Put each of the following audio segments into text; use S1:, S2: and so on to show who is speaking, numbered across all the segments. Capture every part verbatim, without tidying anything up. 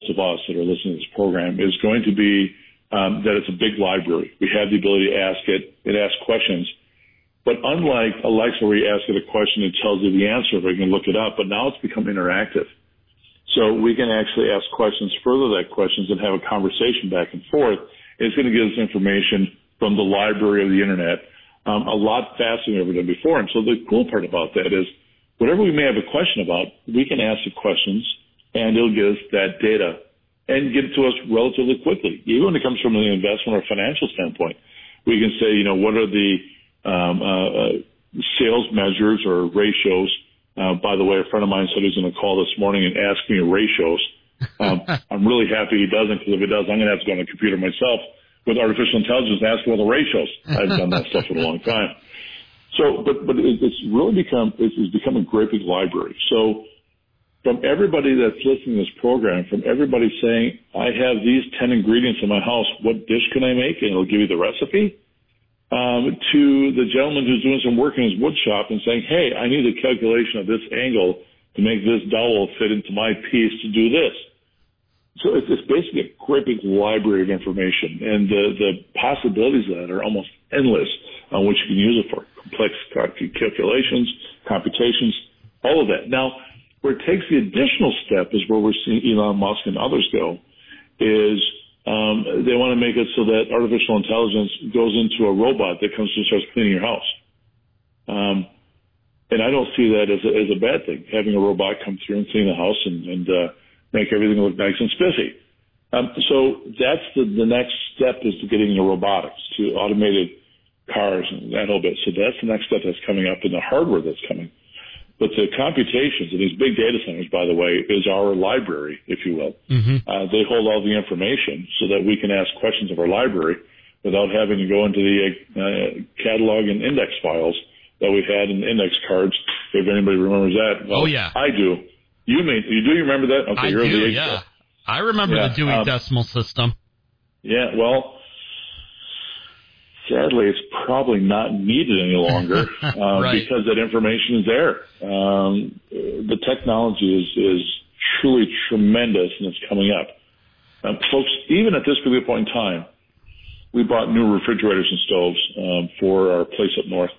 S1: of us that are listening to this program is going to be um, that it's a big library. We have the ability to ask it. It asks questions. But unlike Alexa, where you ask it a question, it tells you the answer, or you can look it up, but now it's become interactive. So we can actually ask questions, further that questions, and have a conversation back and forth. It's going to give us information from the library of the Internet um, a lot faster than ever done before. And so the cool part about that is whatever we may have a question about, we can ask the questions, and it'll give us that data and get it to us relatively quickly. Even when it comes from an investment or financial standpoint, we can say, you know, what are the um, uh, uh, sales measures or ratios. Uh, by the way, a friend of mine said he's going to call this morning and ask me ratios. Um, I'm really happy he doesn't, because if he does, I'm going to have to go on the computer myself with artificial intelligence and ask for all the ratios. I've done that stuff for a long time. So, but but it, it's really become it's, it's become a great big library. So, from everybody that's listening to this program, from everybody saying, I have these ten ingredients in my house, what dish can I make? And it'll give you the recipe. Um, to the gentleman who's doing some work in his wood shop and saying, hey, I need a calculation of this angle to make this dowel fit into my piece to do this. So it's, it's basically a great big library of information, and the, the possibilities of that are almost endless on what you can use it for. Complex calculations, computations, all of that. Now, where it takes the additional step is where we're seeing Elon Musk and others go, is Um, they want to make it so that artificial intelligence goes into a robot that comes and starts cleaning your house. Um, and I don't see that as a, as a bad thing, having a robot come through and clean the house and, and uh, make everything look nice and spiffy. Um, so that's the, the next step, is to getting into robotics, to automated cars and that whole bit. So that's the next step that's coming up in the hardware that's coming. But the computations, and these big data centers, by the way, is our library, if you will. Mm-hmm. Uh, they hold all the information so that we can ask questions of our library without having to go into the uh, catalog and index files that we had in index cards, if anybody remembers that.
S2: Oh,
S1: Well,
S2: yeah.
S1: I do. You may, you do you remember that? Okay,
S2: I
S1: you're
S2: do,
S1: the
S2: yeah. I remember
S1: yeah,
S2: the Dewey
S1: um, Decimal
S2: System.
S1: Yeah, well, sadly, it's probably not needed any longer uh,
S2: right.
S1: because that information is there. Um, the technology is, is truly tremendous, and it's coming up. Um, folks, even at this particular point in time, we bought new refrigerators and stoves um, for our place up north.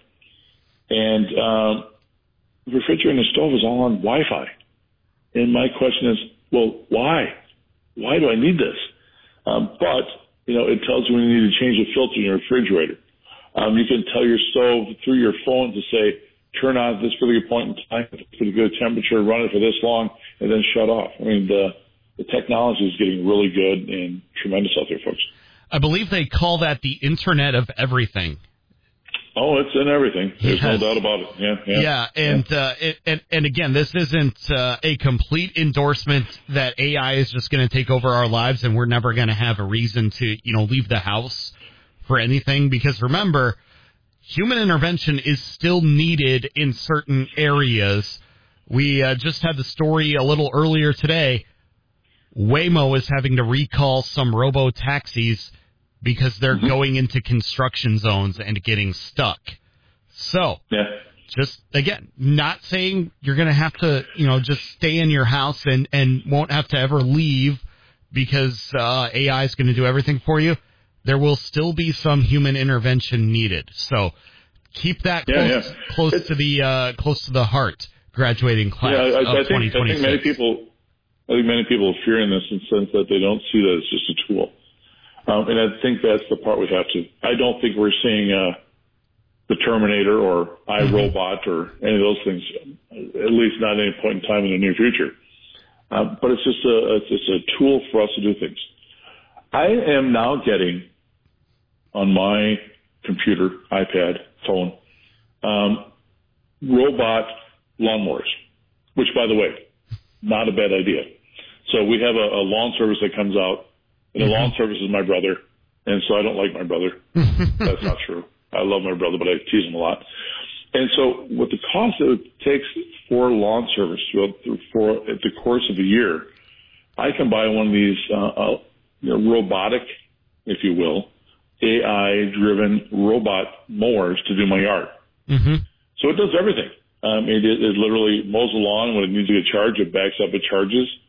S1: And um, the refrigerator and the stove is all on Wi-Fi. And my question is, well, why? Why do I need this? Um, but You know, it tells you when you need to change the filter in your refrigerator. Um, you can tell your stove through your phone to say, turn on at this particular point in time, it's a pretty good temperature, run it for this long, and then shut off. I mean, the, the technology is getting really good and tremendous out there, folks.
S2: I believe they call that the Internet of Everything.
S1: Oh, it's in everything. There's yes. no doubt about it. Yeah, yeah.
S2: Yeah, and yeah. Uh, it, and and again, this isn't uh, a complete endorsement that A I is just going to take over our lives and we're never going to have a reason to, you know, leave the house for anything. Because remember, human intervention is still needed in certain areas. We uh, just had the story a little earlier today. Waymo is having to recall some robo-taxis because they're mm-hmm. going into construction zones and getting stuck. So,
S1: yeah.
S2: just, again, not saying you're going to have to, you know, just stay in your house and, and won't have to ever leave because uh, A I is going to do everything for you. There will still be some human intervention needed. So, keep that
S1: yeah,
S2: close,
S1: yeah.
S2: close
S1: it's,
S2: to the uh, close to the heart, graduating class
S1: yeah, I,
S2: of
S1: I think,
S2: twenty twenty-six.
S1: I think many people, I think many people are fearing this in the sense that they don't see that it's just a tool. Um, and I think that's the part we have to. I don't think we're seeing uh, the Terminator or iRobot or any of those things, at least not at any point in time in the near future. Uh, but it's just a it's just a tool for us to do things. I am now getting on my computer, iPad, phone, um, robot lawnmowers, which, by the way, not a bad idea. So we have a, a lawn service that comes out. And the mm-hmm. lawn service is my brother, and so I don't like my brother. That's not true. I love my brother, but I tease him a lot. And so what the cost it takes for lawn service for at the course of a year, I can buy one of these uh, uh, you know, robotic, if you will, A I-driven robot mowers to do my yard. Mm-hmm. So it does everything. Um, it, it literally mows the lawn. When it needs to get charged, it backs up, it charges.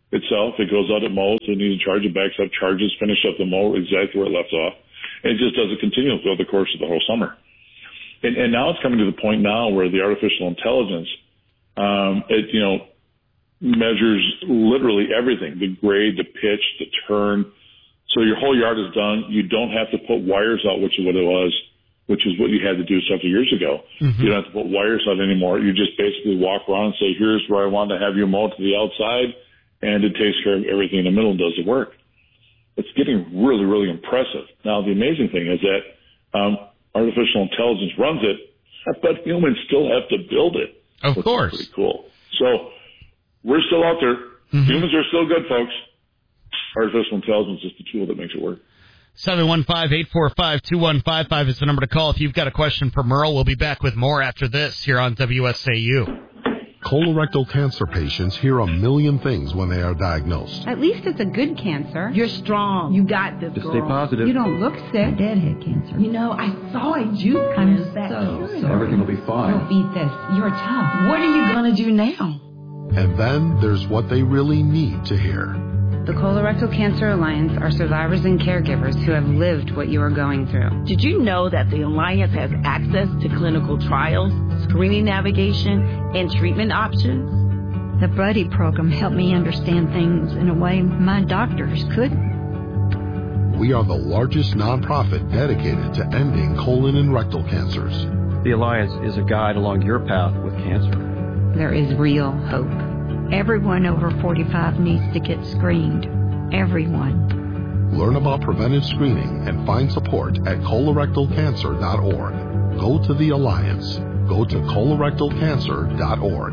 S1: itself. It goes out, it mows, it needs to charge, it backs up, charges, finish up the mow exactly where it left off. And it just does it continually throughout the course of the whole summer. And, and now it's coming to the point now where the artificial intelligence, um, it, you know, measures literally everything, the grade, the pitch, the turn. So your whole yard is done. You don't have to put wires out, which is what it was, which is what you had to do several years ago. Mm-hmm. You don't have to put wires out anymore. You just basically walk around and say, here's where I want to have you mow to the outside, and it takes care of everything in the middle and does the work. It's getting really, really impressive. Now, the amazing thing is that um, artificial intelligence runs it, but humans still have to build it.
S2: Of
S1: Which
S2: course.
S1: is pretty cool. So we're still out there. Mm-hmm. Humans are still good, folks. Artificial intelligence is the tool that makes it work.
S2: seven one five, eight four five, two one five five is the number to call if you've got a question for Merle. We'll be back with more after this here on W S A U.
S3: Colorectal cancer patients hear a million things when they are diagnosed.
S4: At least it's a good cancer.
S5: You're strong. You got this,
S6: Just
S5: girl.
S6: stay positive.
S4: You don't look sick. Deadhead cancer.
S5: You know, I saw a juice
S4: I'm
S5: cleanse that
S4: so
S5: cured.
S4: sorry.
S6: Everything will be fine.
S4: You'll beat this. You're tough.
S5: What are you going to do now?
S3: And then there's what they really need to hear.
S4: The Colorectal Cancer Alliance are survivors and caregivers who have lived what you are going through.
S5: Did you know that the Alliance has access to clinical trials, screening navigation, and treatment options?
S7: The Buddy program helped me understand things in a way my doctors couldn't.
S3: We are the largest nonprofit dedicated to ending colon and rectal cancers.
S6: The Alliance is a guide along your path with cancer.
S4: There is real hope.
S7: Everyone over forty-five needs to get screened. Everyone.
S3: Learn about preventive screening and find support at colorectal cancer dot org. Go to the Alliance. Go to colorectal cancer dot org.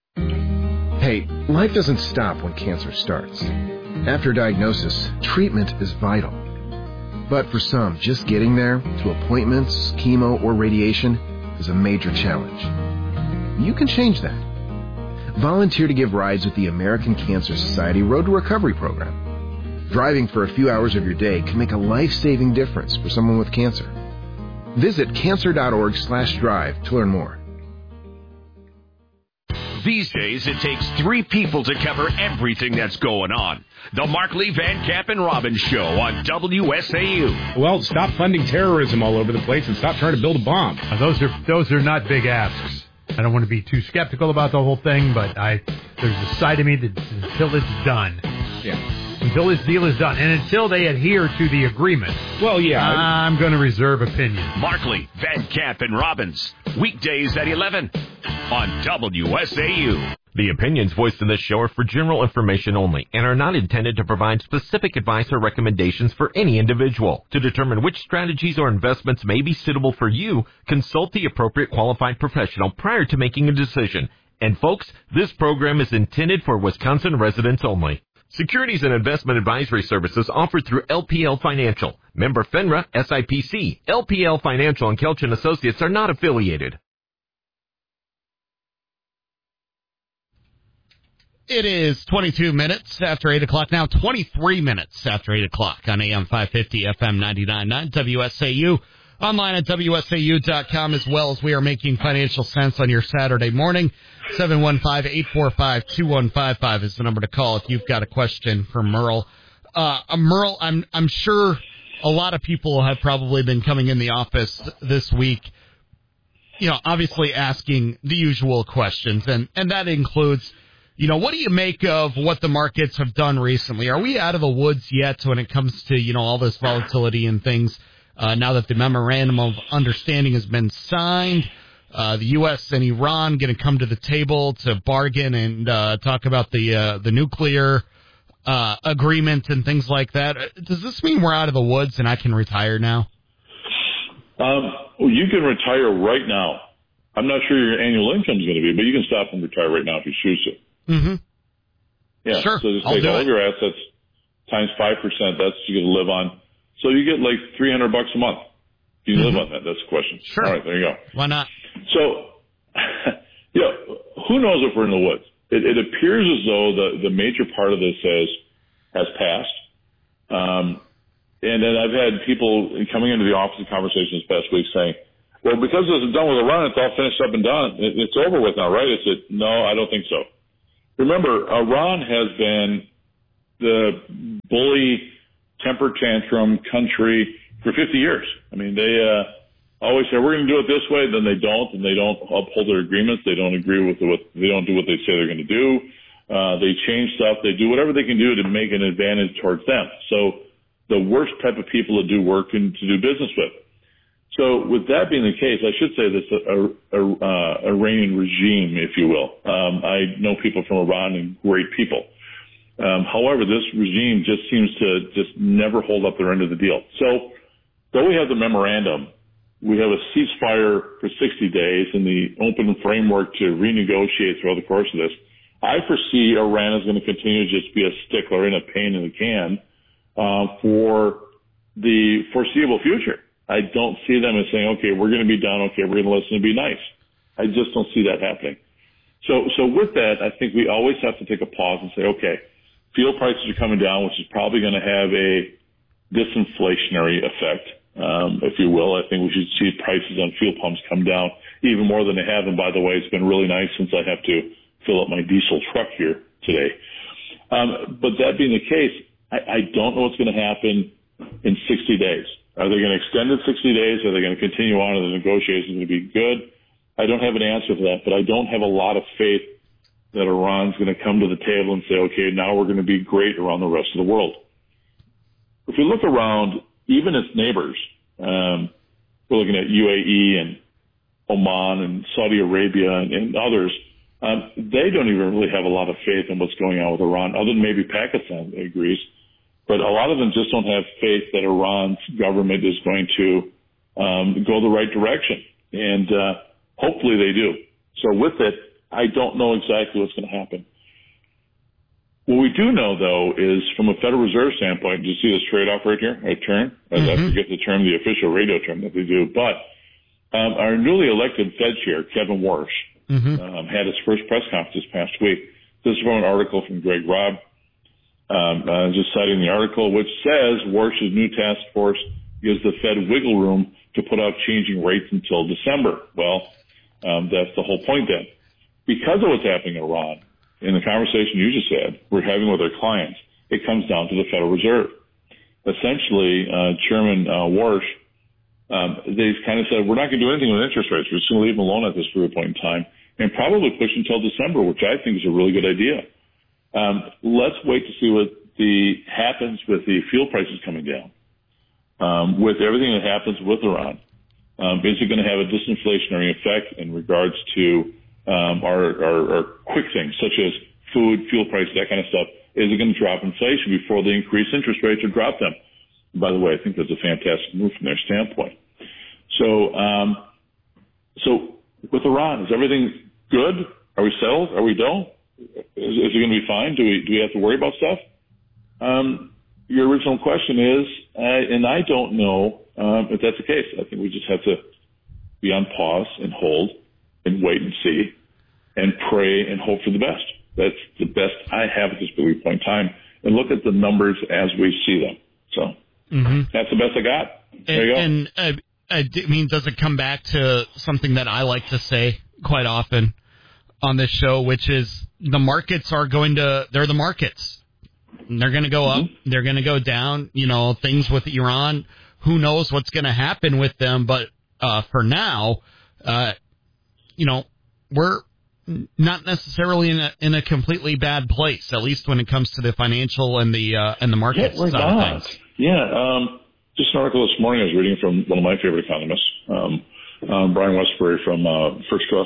S8: Hey, life doesn't stop when cancer starts. After diagnosis, treatment is vital. But for some, just getting there, to appointments, chemo, or radiation, is a major challenge. You can change that. Volunteer to give rides with the American Cancer Society Road to Recovery program. Driving for a few hours of your day can make a life-saving difference for someone with cancer. Visit cancer dot org slash drive to learn more.
S9: These days, it takes three people to cover everything that's going on. The Markley, Van Camp, and Robbins Show on W S A U.
S10: Well, stop funding terrorism all over the place and stop trying to build a bomb.
S11: Uh, those are those are not big asks. I don't want to be too skeptical about the whole thing, but I there's a side of me that until it's done.
S10: Yeah.
S11: Until this deal is done, and until they adhere to the agreement.
S10: Well, yeah.
S11: I'm going to reserve opinion.
S9: Markley, Van Camp, and Robbins. Weekdays at eleven on W S A U.
S12: The opinions voiced in this show are for general information only and are not intended to provide specific advice or recommendations for any individual. To determine which strategies or investments may be suitable for you, consult the appropriate qualified professional prior to making a decision. And folks, this program is intended for Wisconsin residents only. Securities and investment advisory services offered through L P L Financial. Member FINRA, S I P C. L P L Financial and Kelch and Associates are not affiliated.
S2: It is twenty-two minutes after eight o'clock now, twenty-three minutes after eight o'clock on A M five fifty, F M ninety-nine point nine, W S A U. Online at W S A U dot com, as well as we are making financial sense on your Saturday morning. seven one five, eight four five, two one five five is the number to call if you've got a question for Merle. Uh, Merle, I'm, I'm sure a lot of people have probably been coming in the office this week, you know, obviously asking the usual questions, and, and that includes, you know, what do you make of what the markets have done recently? Are we out of the woods yet when it comes to, you know, all this volatility and things? Uh, now that the memorandum of understanding has been signed, uh, the U S and Iran going to come to the table to bargain and uh, talk about the uh, the nuclear uh, agreement and things like that. Does this mean we're out of the woods and I can retire now?
S1: Um, well, you can retire right now. I'm not sure your annual income is going to be, but you can stop and retire right now if you choose to.
S2: Mm-hmm.
S1: Yeah,
S2: sure.
S1: So just
S2: I'll
S1: take
S2: do
S1: all
S2: it.
S1: of your assets times five percent. That's what you get to live on. So you get like three hundred bucks a month. You can mm-hmm. live on that. That's the question.
S2: Sure.
S1: All right, there you go.
S2: Why not?
S1: So, you know, who knows if we're in the woods? It, it appears as though the, the major part of this has, has passed. Um, and then I've had people coming into the office in conversations this past week saying, well, because this is done with Iran, it's all finished up and done. It, it's over with now, right? I said, no, I don't think so. Remember, Iran has been the bully temper tantrum country for fifty years. I mean, they uh, always say, we're going to do it this way, then they don't, and they don't uphold their agreements. They don't agree with what, they don't do what they say they're going to do. Uh, they change stuff. They do whatever they can do to make an advantage towards them. So the worst type of people to do work and to do business with. So with that being the case, I should say this, a, a, a Iranian regime, if you will. Um, I know people from Iran and great people. Um, however, this regime just seems to just never hold up their end of the deal. So though we have the memorandum, we have a ceasefire for sixty days and the open framework to renegotiate throughout the course of this. I foresee Iran is going to continue to just be a stickler and a pain in the can uh, for the foreseeable future. I don't see them as saying, okay, we're going to be down, okay, we're going to listen and be nice. I just don't see that happening. So, so with that, I think we always have to take a pause and say, okay, fuel prices are coming down, which is probably going to have a disinflationary effect, um, if you will. I think we should see prices on fuel pumps come down even more than they have. And by the way, it's been really nice since I have to fill up my diesel truck here today. Um, but that being the case, I, I don't know what's going to happen in sixty days. Are they going to extend it sixty days? Are they going to continue on? Are the negotiations going to be good? I don't have an answer for that, but I don't have a lot of faith that Iran's going to come to the table and say, okay, now we're going to be great around the rest of the world. If you look around, even its neighbors, um, we're looking at U A E and Oman and Saudi Arabia and, and others, um, they don't even really have a lot of faith in what's going on with Iran, other than maybe Pakistan agrees. But a lot of them just don't have faith that Iran's government is going to um, go the right direction. And uh, hopefully they do. So with it, I don't know exactly what's going to happen. What we do know, though, is from a Federal Reserve standpoint, do you see this trade-off right here, right turn? Mm-hmm. I forget the term, the official radio term that they do. But um, our newly elected Fed chair, Kevin Warsh, mm-hmm. um, had his first press conference this past week. This is from an article from Greg Robb. Um, uh, just citing the article, which says Warsh's new task force gives the Fed wiggle room to put out changing rates until December. Well, um, that's the whole point then. Because of what's happening in Iran, in the conversation you just had, we're having with our clients, it comes down to the Federal Reserve. Essentially, uh, Chairman uh, Warsh, um, they've kind of said, we're not going to do anything with interest rates. We're just going to leave them alone at this period point in time and probably push until December, which I think is a really good idea. Um, let's wait to see what the happens with the fuel prices coming down. Um, with everything that happens with Iran, um, is it going to have a disinflationary effect in regards to um, our, our, our quick things such as food, fuel prices, that kind of stuff? Is it going to drop inflation before they increase interest rates or drop them? And by the way, I think that's a fantastic move from their standpoint. So, um, so with Iran, is everything good? Are we settled? Are we don't? Is, is it going to be fine? Do we do we have to worry about stuff? Um, your original question is, uh, and I don't know um, if that's the case. I think we just have to be on pause and hold and wait and see and pray and hope for the best. That's the best I have at this point in time. And look at the numbers as we see them. So mm-hmm. that's the best I got. There
S2: and,
S1: you go.
S2: And uh, I mean, does it come back to something that I like to say quite often on this show, which is the markets are going to, they're the markets. They're going to go up. Mm-hmm. They're going to go down. You know, things with Iran, who knows what's going to happen with them. But uh, for now, uh, you know, we're not necessarily in a, in a completely bad place, at least when it comes to the financial and the uh, and the market
S1: yeah,
S2: side of things.
S1: Yeah. Um, just an article this morning I was reading from one of my favorite economists, um, um, Brian Westbury from uh, First Trust.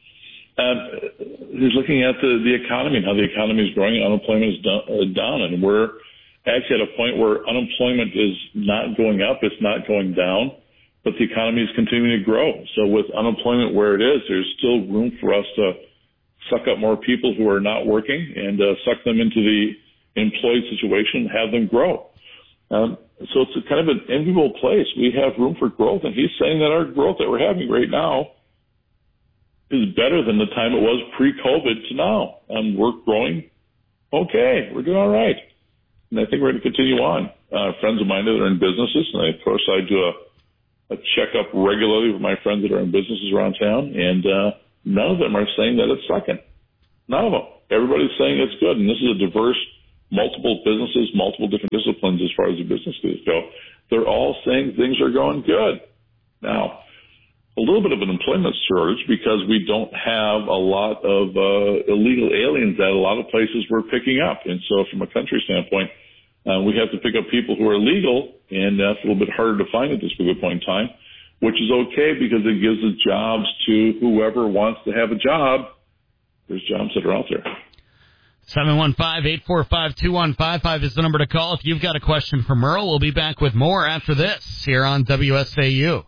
S1: Uh, he's looking at the, the economy and how the economy is growing. Unemployment is down, uh, down, and we're actually at a point where unemployment is not going up, it's not going down, but the economy is continuing to grow. So with unemployment where it is, there's still room for us to suck up more people who are not working and uh, suck them into the employed situation, have them grow. Um, so it's a kind of an enviable place. We have room for growth, and he's saying that our growth that we're having right now is better than the time it was pre-COVID to now. And we're growing okay. We're doing all right. And I think we're going to continue on. Uh, friends of mine that are in businesses, and I, of course I do a, a checkup regularly with my friends that are in businesses around town, and uh, none of them are saying that it's sucking. None of them. Everybody's saying it's good, and this is a diverse multiple businesses, multiple different disciplines as far as the businesses go. They're all saying things are going good. Now, a little bit of an employment shortage because we don't have a lot of uh, illegal aliens that a lot of places we're picking up. And so from a country standpoint, uh, we have to pick up people who are legal, and that's a little bit harder to find at this particular point in time, which is okay because it gives the jobs to whoever wants to have a job. There's jobs that are out there.
S2: seven one five, eight four five, two one five five is the number to call. If you've got a question for Merle, we'll be back with more after this here on W S A U.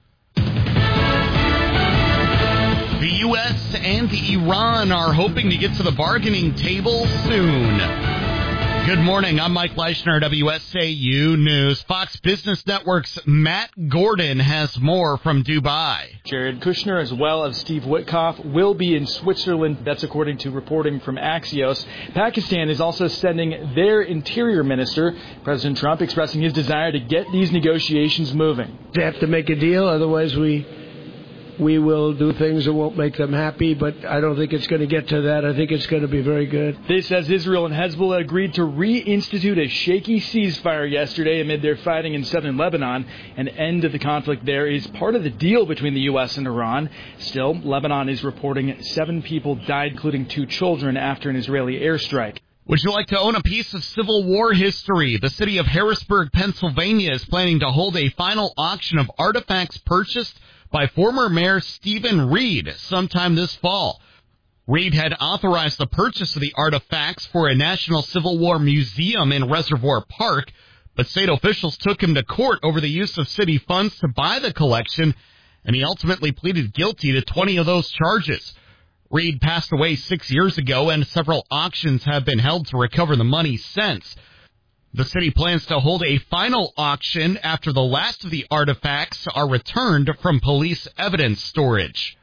S2: The U S and Iran are hoping to get to the bargaining table soon. Good morning. I'm Mike Leishner, W S A U News. Fox Business Network's Matt Gordon has more from Dubai.
S13: Jared Kushner, as well as Steve Witkoff, will be in Switzerland. That's according to reporting from Axios. Pakistan is also sending their interior minister, President Trump, expressing his desire to get these negotiations moving.
S14: They have to make a deal, otherwise we... We will do things that won't make them happy, but I don't think it's going to get to that. I think it's going to be very good.
S13: This as Israel and Hezbollah agreed to reinstitute a shaky ceasefire yesterday amid their fighting in southern Lebanon. An end to the conflict there is part of the deal between the U S and Iran. Still, Lebanon is reporting seven people died, including two children, after an Israeli airstrike.
S2: Would you like to own a piece of Civil War history? The city of Harrisburg, Pennsylvania is planning to hold a final auction of artifacts purchased by former Mayor Stephen Reed sometime this fall. Reed had authorized the purchase of the artifacts for a National Civil War Museum in Reservoir Park, but state officials took him to court over the use of city funds to buy the collection, and he ultimately pleaded guilty to twenty of those charges. Reed passed away six years ago, and several auctions have been held to recover the money since. The city plans to hold a final auction after the last of the artifacts are returned from police evidence storage.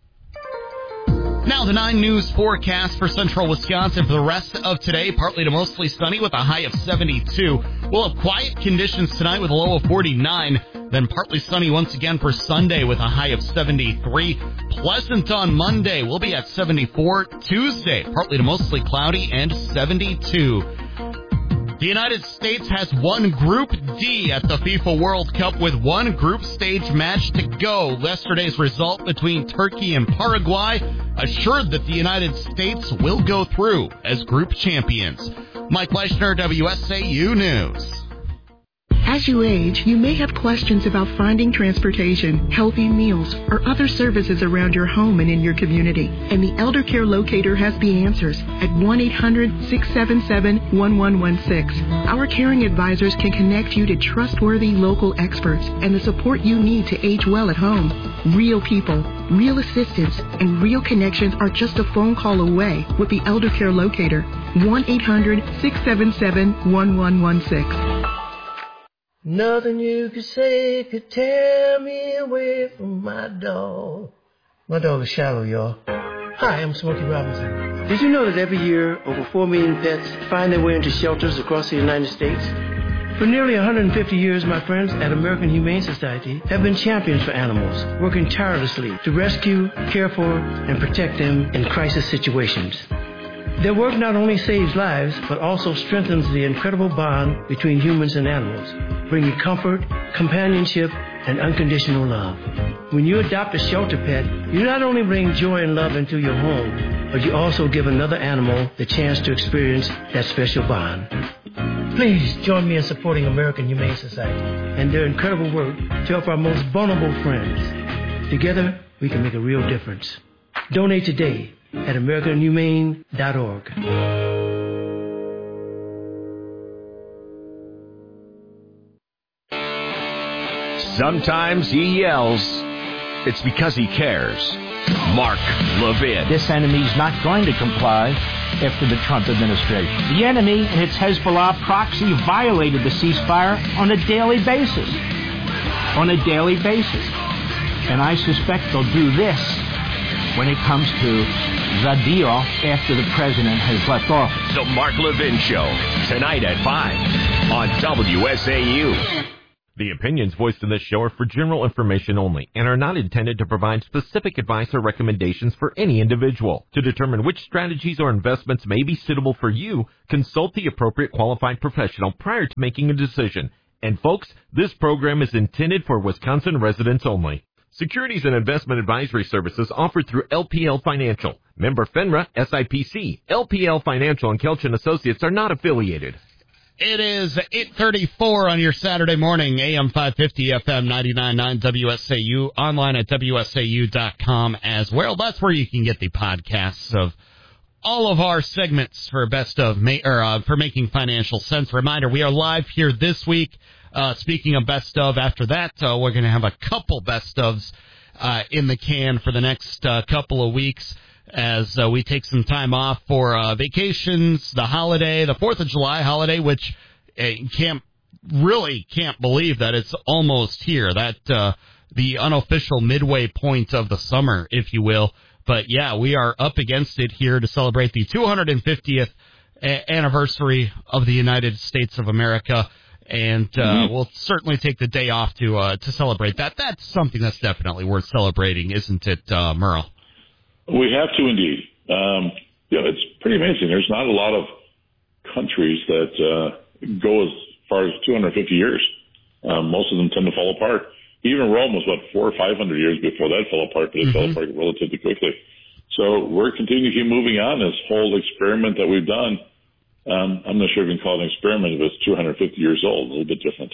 S2: Now the nine News forecast for central Wisconsin for the rest of today. Partly to mostly sunny with a high of seventy-two. We'll have quiet conditions tonight with a low of forty-nine. Then partly sunny once again for Sunday with a high of seventy-three. Pleasant on Monday. We'll be at seventy-four. Tuesday, partly to mostly cloudy and seventy-two. The United States has won Group D at the FIFA World Cup with one group stage match to go. Yesterday's result between Turkey and Paraguay assured that the United States will go through as group champions. Mike Leishner, W S A U News.
S15: As you age, you may have questions about finding transportation, healthy meals, or other services around your home and in your community. And the Elder Care Locator has the answers at one eight hundred, six seven seven, one one one six. Our caring advisors can connect you to trustworthy local experts and the support you need to age well at home. Real people, real assistance, and real connections are just a phone call away with the Elder Care Locator. one eight hundred, six seven seven, one one one six.
S14: Nothing you could say could tear me away from my dog. My dog is Shallow, y'all. Hi, I'm Smokey Robinson. Did you know that every year over four million pets find their way into shelters across the United States? For nearly one hundred fifty years, my friends at American Humane Society have been champions for animals, working tirelessly to rescue, care for, and protect them in crisis situations. Their work not only saves lives, but also strengthens the incredible bond between humans and animals, bringing comfort, companionship, and unconditional love. When you adopt a shelter pet, you not only bring joy and love into your home, but you also give another animal the chance to experience that special bond. Please join me in supporting American Humane Society and their incredible work to help our most vulnerable friends. Together, we can make a real difference. Donate today at american humane dot org.
S9: Sometimes he yells. It's because he cares. Mark Levin.
S16: This enemy's not going to comply after the Trump administration. The enemy and its Hezbollah proxy violated the ceasefire on a daily basis. On a daily basis. And I suspect they'll do this when it comes to the deal after the president has left office.
S9: The Mark Levin Show, tonight at five on W S A U.
S12: The opinions voiced in this show are for general information only and are not intended to provide specific advice or recommendations for any individual. To determine which strategies or investments may be suitable for you, consult the appropriate qualified professional prior to making a decision. And folks, this program is intended for Wisconsin residents only. Securities and investment advisory services offered through L P L Financial. Member FINRA, S I P C. L P L Financial and Kelch and Associates are not affiliated.
S2: It is eight thirty-four on your Saturday morning, A M five fifty, F M ninety-nine point nine W S A U, online at W S A U dot com as well. That's where you can get the podcasts of all of our segments for best of ma- or uh, for making financial sense. Reminder, we are live here this week. Uh, speaking of best of, after that, uh, we're going to have a couple best ofs uh, in the can for the next uh, couple of weeks, as uh, we take some time off for uh, vacations, the holiday, the fourth of July holiday, which uh, can't really can't believe that it's almost here. That uh, the unofficial midway point of the summer, if you will. But yeah, we are up against it here to celebrate the two hundred fiftieth a- anniversary of the United States of America, and uh, mm-hmm. we'll certainly take the day off to uh, to celebrate that. That's something that's definitely worth celebrating, isn't it, uh, Merle?
S1: We have to indeed. Um, you know, it's pretty amazing. There's not a lot of countries that uh, go as far as two hundred fifty years. Um, most of them tend to fall apart. Even Rome was, what, four or five hundred years before that fell apart, but it mm-hmm. fell apart relatively quickly. So we're continuing to keep moving on. This whole experiment that we've done, um, I'm not sure if you can call it an experiment if it's two hundred fifty years old, a little bit different.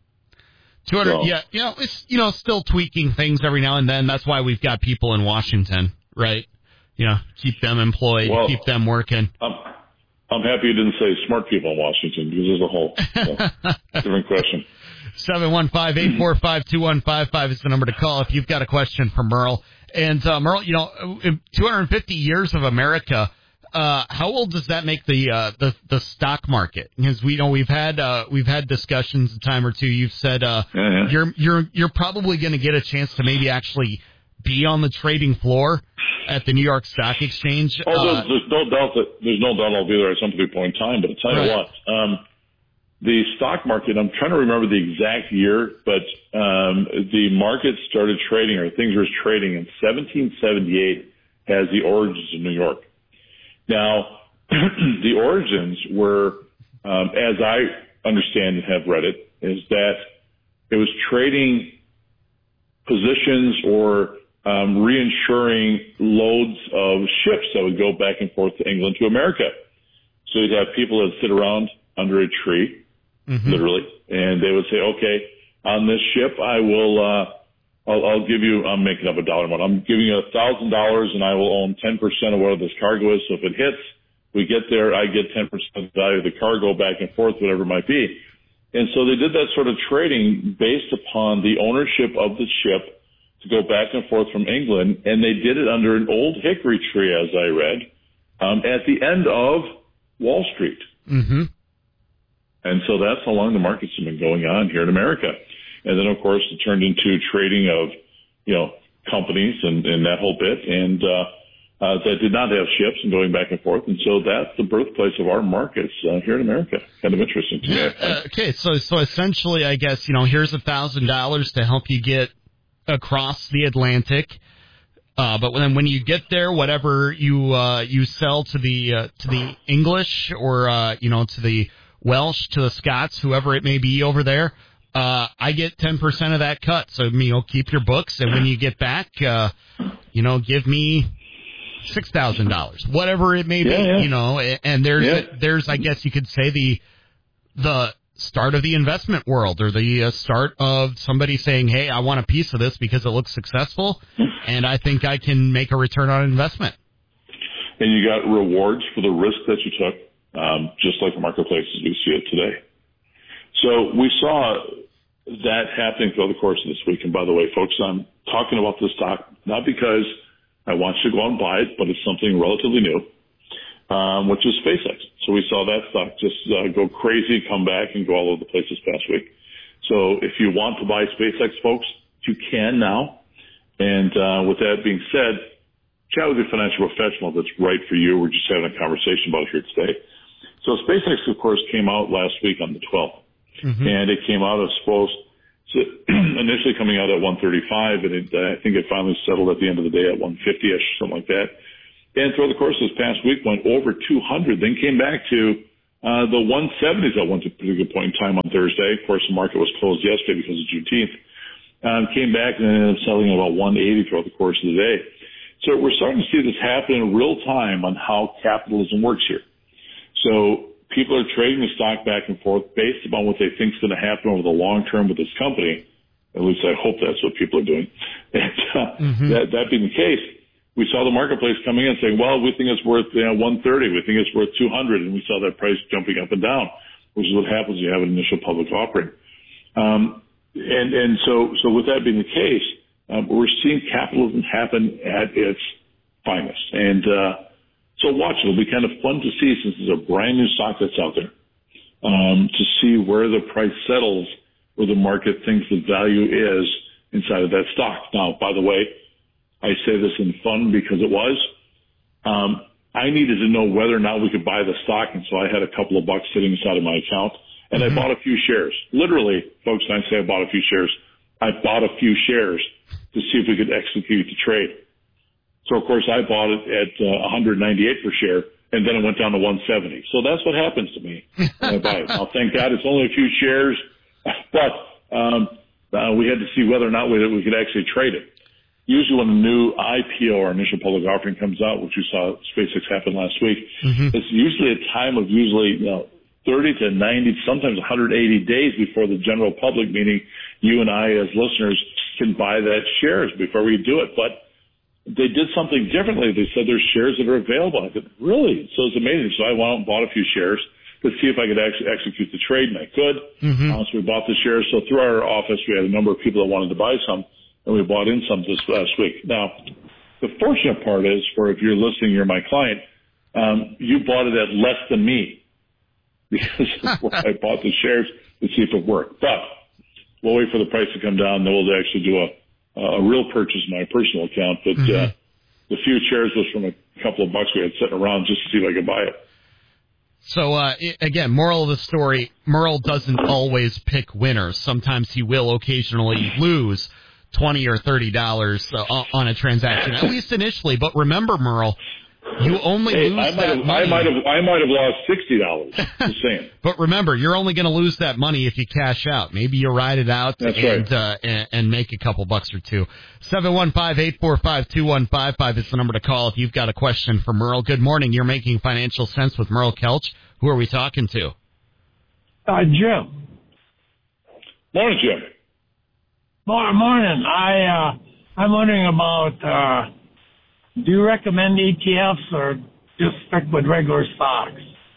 S2: two hundred, so, yeah, you know, it's, you know, still tweaking things every now and then. That's why we've got people in Washington. Right. You know, keep them employed, well, keep them working.
S1: I'm, I'm happy you didn't say smart people in Washington, because there's a whole so, different question.
S2: seven one five, eight four five, two one five five is the number to call if you've got a question for Merle. And, uh, Merle, you know, two hundred fifty years of America, uh, how old does that make the, uh, the, the stock market? Because we know we've had, uh, we've had discussions a time or two. You've said, uh, yeah, yeah. you're, you're, you're probably going to get a chance to maybe actually be on the trading floor at the New York Stock Exchange.
S1: Oh,
S2: uh,
S1: there's, there's no doubt that there's no doubt I'll be there at some point in time. But I'll tell you right. what, um, the stock market. I'm trying to remember the exact year, but um, the market started trading, or things were trading in seventeen seventy-eight as the origins of New York. Now, the origins were, um, as I understand and have read it, is that it was trading positions or um, reinsuring loads of ships that would go back and forth to England to America. So you'd have people that sit around under a tree, mm-hmm. literally, and they would say, okay, on this ship, I will, uh, I'll, I'll give you, I'm making up a dollar amount. I'm giving you a thousand dollars and I will own ten percent of whatever this cargo is. So if it hits, we get there, I get ten percent of the value of the cargo back and forth, whatever it might be. And so they did that sort of trading based upon the ownership of the ship to go back and forth from England. And they did it under an old hickory tree, as I read, um, at the end of Wall Street.
S2: Mm-hmm.
S1: And so that's how long the markets have been going on here in America. And then, of course, it turned into trading of, you know, companies and, and that whole bit, and uh, uh, that did not have ships and going back and forth. And so that's the birthplace of our markets uh, here in America. Kind of interesting to me.
S2: Uh, okay, so so essentially, I guess, you know, here's a thousand dollars to help you get across the Atlantic. Uh, but then when you get there, whatever you uh, you sell to the uh, to the English or uh, you know to the Welsh, to the Scots, whoever it may be over there, uh, I get ten percent of that cut. So, you know, keep your books, and when you get back, uh, you know, give me six thousand dollars, whatever it may be, yeah, yeah. you know, and there's, yeah. there's, I guess you could say the, the start of the investment world, or the uh, start of somebody saying, hey, I want a piece of this because it looks successful, and I think I can make a return on investment.
S1: And you got rewards for the risk that you took. Um, just like the marketplace as we see it today. So we saw that happening throughout the course of this week. And by the way, folks, I'm talking about this stock not because I want you to go out and buy it, but it's something relatively new, um, which is SpaceX. So we saw that stock just uh, go crazy, come back, and go all over the place this past week. So if you want to buy SpaceX, folks, you can now. And uh, with that being said, chat with your financial professional that's right for you. We're just having a conversation about it here today. So SpaceX, of course, came out last week on the twelfth, mm-hmm. and it came out as supposed So initially coming out at one thirty-five, and it, uh, I think it finally settled at the end of the day at one fifty-ish, something like that. And throughout the course of this past week, went over two hundred, then came back to uh, the one seventies at one particular point in time on Thursday. Of course, the market was closed yesterday because of Juneteenth. Um, came back and ended up selling at about one eighty throughout the course of the day. So we're starting to see this happen in real time on how capitalism works here. So people are trading the stock back and forth based upon what they think is going to happen over the long term with this company. At least I hope that's what people are doing. And uh, mm-hmm. that, that being the case, we saw the marketplace coming in saying, well, we think it's worth you know, one thirty. We think it's worth two hundred. And we saw that price jumping up and down, which is what happens when you have an initial public offering. Um, and, and so, so with that being the case, um, we're seeing capitalism happen at its finest. And, uh, So watch it. It'll be kind of fun to see since it's a brand new stock that's out there, um, to see where the price settles, where the market thinks the value is inside of that stock. Now, by the way, I say this in fun because it was. Um, I needed to know whether or not we could buy the stock, and so I had a couple of bucks sitting inside of my account, and mm-hmm. I bought a few shares. Literally, folks, when I say I bought a few shares, I bought a few shares to see if we could execute the trade. So, of course, I bought it at uh, one ninety-eight per share, and then it went down to one seventy. So that's what happens to me when I buy it. Now, thank God it's only a few shares, but um, uh, we had to see whether or not we, we could actually trade it. Usually when a new I P O or initial public offering comes out, which we saw SpaceX happen last week, mm-hmm. it's usually a time of usually you know, thirty to ninety, sometimes one hundred eighty days before the general public, meaning you and I as listeners, can buy that shares before we do it. But they did something differently. They said there's shares that are available. I said, really? So it's amazing. So I went out and bought a few shares to see if I could actually execute the trade, and I could. Mm-hmm. Uh, so we bought the shares. So through our office, we had a number of people that wanted to buy some, and we bought in some this last week. Now, the fortunate part is, for if you're listening, you're my client, um, you bought it at less than me because I bought the shares to see if it worked. But we'll wait for the price to come down, then we'll actually do a a real purchase in my personal account, but mm-hmm. uh, the few shares was from a couple of bucks we had sitting around just to see if I could buy it.
S2: So, uh, again, moral of the story, Merle doesn't always pick winners. Sometimes he will occasionally lose twenty or thirty dollars uh, on a transaction, at least initially. But remember, Merle, you only
S1: hey,
S2: lose
S1: I might
S2: that
S1: have,
S2: money.
S1: I might have, I might have lost sixty dollars. Just saying.
S2: But remember, you're only going to lose that money if you cash out. Maybe you ride it out
S1: That's
S2: and,
S1: right.
S2: uh, and and make a couple bucks or two. seven one five, eight four five, two one five five is the number to call if you've got a question for Merle. Good morning. You're Making Financial Sense with Merle Kelch. Who are we talking to?
S17: Uh, Jim.
S1: Morning, Jim.
S17: Morning. I, uh, I'm wondering about, uh, do you recommend E T Fs or just stick with regular stocks?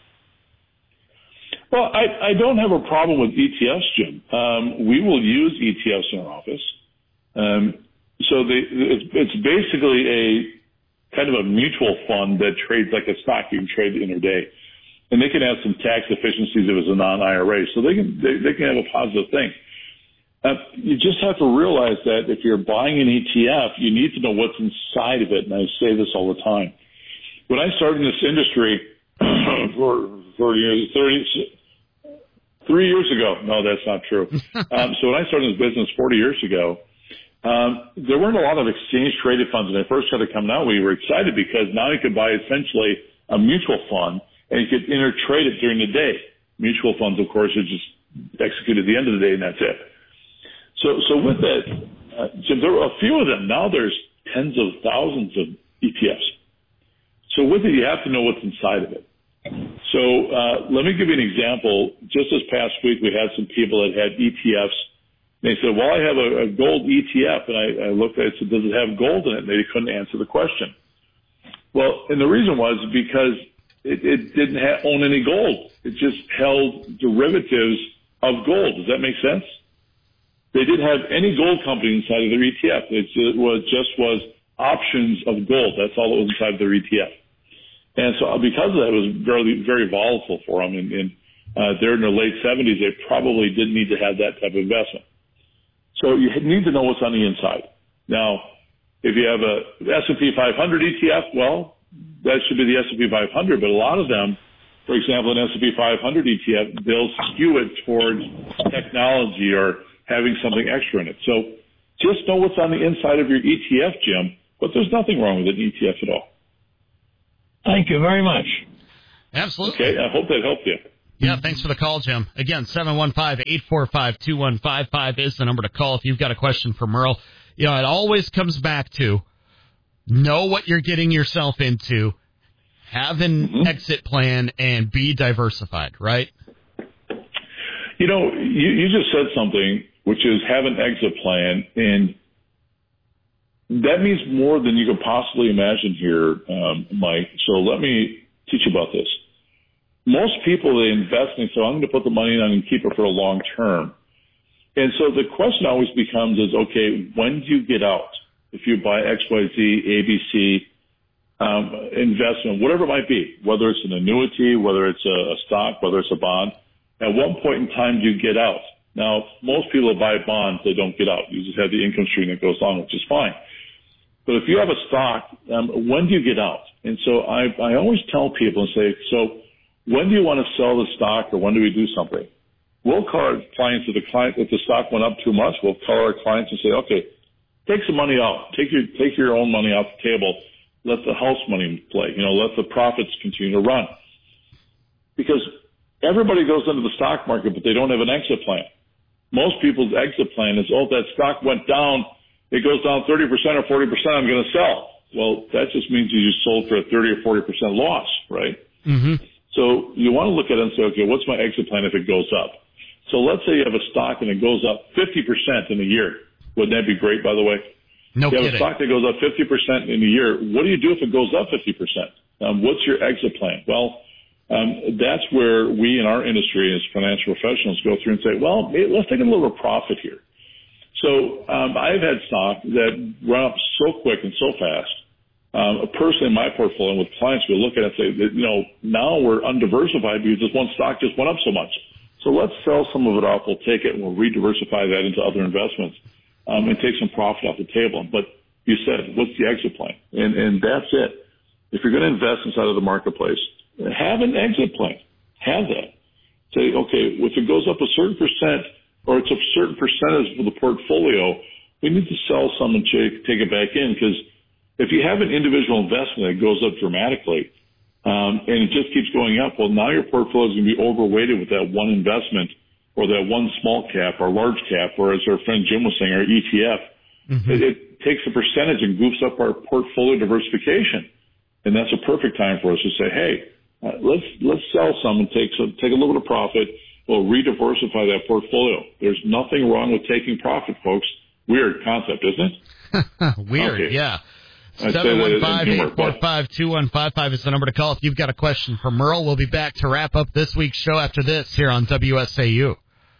S1: Well, I, I don't have a problem with E T Fs, Jim. Um, we will use E T Fs in our office. Um, so they, it's, it's basically a kind of a mutual fund that trades like a stock. You can trade intraday. And they can have some tax efficiencies if it's a non-I R A. So they can, they, they can have a positive thing. Uh, you just have to realize that if you're buying an E T F, you need to know what's inside of it. And I say this all the time. When I started in this industry for, for years, thirty, three years ago, no, that's not true. um, so when I started this business forty years ago, um, there weren't a lot of exchange traded funds. When I first started coming out, we were excited because now you could buy essentially a mutual fund and you could inter-trade it during the day. Mutual funds, of course, are just executed at the end of the day, and that's it. So, so with that, uh, Jim, there were a few of them. Now there's tens of thousands of E T Fs. So with it, you have to know what's inside of it. So uh, let me give you an example. Just this past week, we had some people that had E T Fs. They said, well, I have a, a gold E T F. And I, I looked at it and said, does it have gold in it? And they couldn't answer the question. Well, and the reason was because it, it didn't ha- own any gold. It just held derivatives of gold. Does that make sense? They didn't have any gold company inside of their E T F. It was just was options of gold. That's all that was inside of their E T F. And so because of that, it was very, very volatile for them. And, and uh, they're in their late seventies. They probably didn't need to have that type of investment. So you need to know what's on the inside. Now, if you have a S and P five hundred E T F, well, that should be the S and P five hundred. But a lot of them, for example, an S and P five hundred E T F, they'll skew it towards technology or having something extra in it. So just know what's on the inside of your E T F, Jim, but there's nothing wrong with an E T F at all.
S17: Thank you very much.
S2: Absolutely.
S1: Okay, I hope that helped you.
S2: Yeah, thanks for the call, Jim. Again, seven one five, eight four five, two one five five is the number to call if you've got a question for Merle. You know, it always comes back to know what you're getting yourself into, have an mm-hmm. exit plan, and be diversified, right?
S1: You know, you, you just said something, which is have an exit plan, and that means more than you could possibly imagine here, um, Mike. So let me teach you about this. Most people, they invest and say, I'm going to put the money in and keep it for a long term. And so the question always becomes is, okay, when do you get out? If you buy X Y Z, A B C, um, investment, whatever it might be, whether it's an annuity, whether it's a, a stock, whether it's a bond, at what point in time do you get out? Now, most people that buy bonds, they don't get out. You just have the income stream that goes on, which is fine. But if you have a stock, um, when do you get out? And so I, I always tell people and say, so when do you want to sell the stock or when do we do something? We'll call our clients if the client, if the stock went up too much, we'll call our clients and say, okay, take some money out. Take your, take your own money off the table. Let the house money play. You know, let the profits continue to run. Because everybody goes into the stock market, but they don't have an exit plan. Most people's exit plan is, oh, that stock went down. It goes down thirty percent or forty percent. I'm going to sell. Well, that just means you just sold for a thirty or forty percent loss, right?
S2: Mm-hmm.
S1: So you want to look at it and say, okay, what's my exit plan if it goes up? So let's say you have a stock and it goes up fifty percent in a year. Wouldn't that be great, by the way?
S2: No
S1: you
S2: kidding.
S1: have a stock that goes up fifty percent in a year. What do you do if it goes up fifty percent? Um, what's your exit plan? Well, um, that's where we in our industry as financial professionals go through and say, well, maybe let's take a little profit here. So um, I've had stock that run up so quick and so fast. Um, a person in my portfolio with clients, we look at it and say, that, you know, now we're undiversified because this one stock just went up so much. So let's sell some of it off. We'll take it and we'll re-diversify that into other investments um, and take some profit off the table. But you said, what's the exit plan? And, and that's it. If you're going to invest inside of the marketplace, have an exit plan. Have that. Say, okay, if it goes up a certain percent or it's a certain percentage of the portfolio, we need to sell some and take it back in, because if you have an individual investment that goes up dramatically um, and it just keeps going up, well, now your portfolio is going to be overweighted with that one investment or that one small cap or large cap, or as our friend Jim was saying, our E T F. Mm-hmm. It, it takes a percentage and goofs up our portfolio diversification. And that's a perfect time for us to say, hey, uh, let's let's sell some and take some, take a little bit of profit. We'll re-diversify that portfolio. There's nothing wrong with taking profit, folks. Weird concept, isn't
S2: it? Weird,
S1: okay.
S2: yeah. seven one five, eight four five, two one five five is the number to call if you've got a question for Merle. We'll be back to wrap up this week's show after this here on W S A U.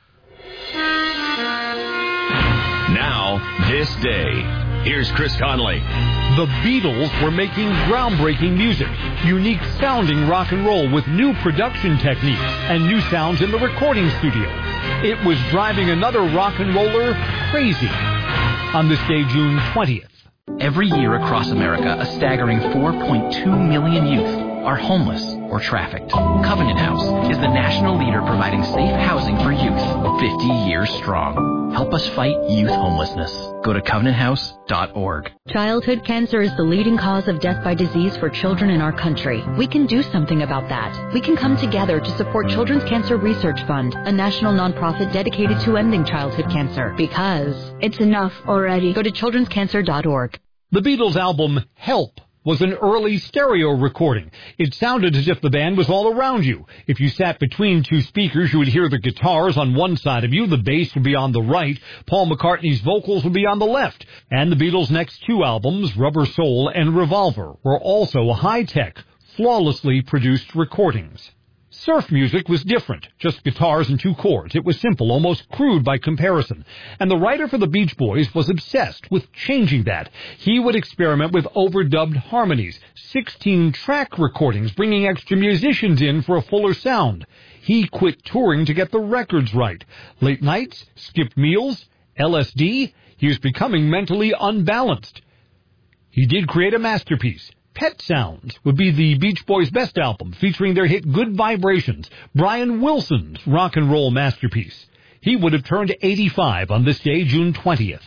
S9: Now, this day. Here's Chris Conley.
S11: The Beatles were making groundbreaking music, unique sounding rock and roll with new production techniques and new sounds in the recording studio. It was driving another rock and roller crazy. On this day, June twentieth.
S18: Every year across America, a staggering four point two million youth are homeless or trafficked. Covenant House is the national leader providing safe housing for youth, fifty years strong. Help us fight youth homelessness. Go to covenant house dot org.
S19: Childhood cancer is the leading cause of death by disease for children in our country. We can do something about that. We can come together to support Children's Cancer Research Fund, a national nonprofit dedicated to ending childhood cancer. Because it's enough already. Go to children's cancer dot org.
S11: The Beatles' album Help was an early stereo recording. It sounded as if the band was all around you. If you sat between two speakers, you would hear the guitars on one side of you, the bass would be on the right, Paul McCartney's vocals would be on the left. And the Beatles' next two albums, Rubber Soul and Revolver, were also high-tech, flawlessly produced recordings. Surf music was different, just guitars and two chords. It was simple, almost crude by comparison. And the writer for the Beach Boys was obsessed with changing that. He would experiment with overdubbed harmonies, sixteen-track recordings, bringing extra musicians in for a fuller sound. He quit touring to get the records right. Late nights, skipped meals, L S D. He was becoming mentally unbalanced. He did create a masterpiece. Pet Sounds would be the Beach Boys' best album, featuring their hit Good Vibrations, Brian Wilson's rock and roll masterpiece. He would have turned eighty-five on this day, June twentieth.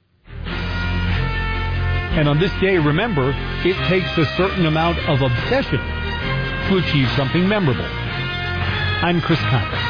S11: And on this day, remember, it takes a certain amount of obsession to achieve something memorable. I'm Chris Conlon.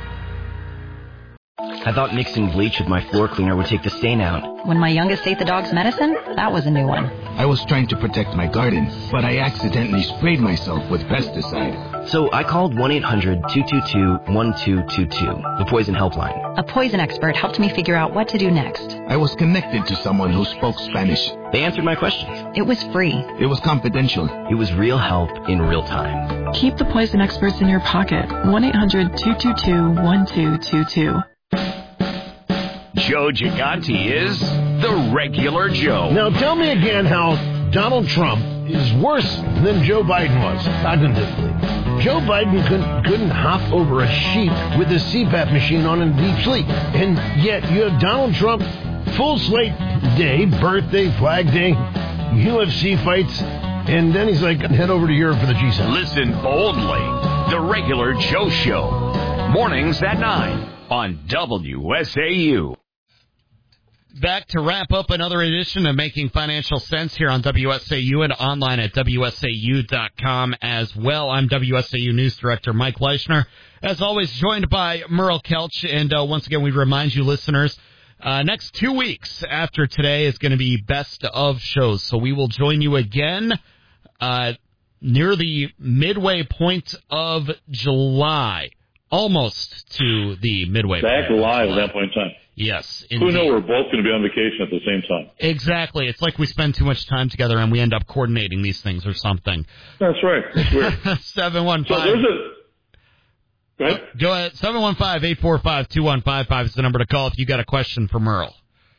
S20: I thought mixing bleach with my floor cleaner would take the stain out.
S19: When my youngest ate the dog's medicine, that was a new one.
S21: I was trying to protect my garden, but I accidentally sprayed myself with pesticide.
S20: So I called one eight hundred two two two one two two two, the poison helpline.
S19: A poison expert helped me figure out what to do next.
S21: I was connected to someone who spoke Spanish.
S20: They answered my questions.
S19: It was free.
S21: It was confidential.
S20: It was real help in real time.
S22: Keep the poison experts in your pocket. one eight hundred two two two one two two two.
S9: Joe Gigante is the regular Joe.
S23: Now tell me again how Donald Trump is worse than Joe Biden was, cognitively. Joe Biden couldn't, couldn't hop over a sheep with a C PAP machine on in deep sleep. And yet you have Donald Trump, full slate day, birthday, Flag Day, U F C fights, and then he's like, head over to Europe for the G seven.
S9: Listen boldly. The regular Joe Show. Mornings at nine on W S A U.
S2: Back to wrap up another edition of Making Financial Sense here on W S A U and online at W S A U dot com as well. I'm W S A U News Director Mike Leischner. As always, joined by Merle Kelch. And uh, once again, we remind you, listeners, uh, next two weeks after today is going to be best of shows. So we will join you again uh, near the midway point of July. Almost to the midway
S1: Back
S2: point.
S1: live at that point in time.
S2: Yes.
S1: Indeed. Who knows? We're both going to be on vacation at the same time.
S2: Exactly. It's like we spend too much time together and we end up coordinating these things or something.
S1: That's right. That's weird.
S2: seven one five.
S1: So there's a... Go ahead.
S2: Go ahead. seven one five, eight four five, two one five five is the number to call if you got a question for Merle.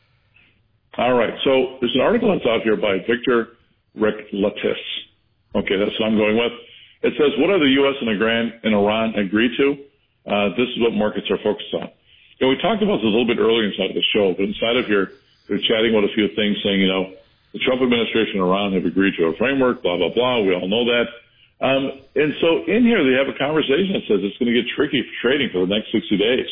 S1: All right. So there's an article that's out here by Victor Reclatis. Okay, that's what I'm going with. It says, what are the U S and Iran, and Iran agree to? Uh, this is what markets are focused on. You know, we talked about this a little bit earlier inside of the show, but inside of here, they're chatting about a few things saying, you know, the Trump administration and Iran have agreed to a framework, blah, blah, blah. We all know that. Um, and so in here, they have a conversation that says it's going to get tricky for trading for the next sixty days.